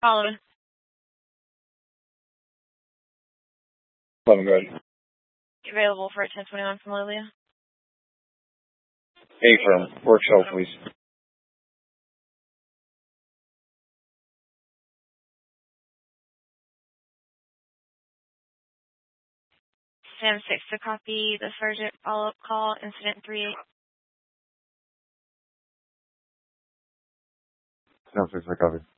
Following. 11, go ahead. Available for 1021 from Lilia. A firm. Work cell, please. Sam 6 to copy the Sergeant follow-up call, incident 38. Sam 6 to copy.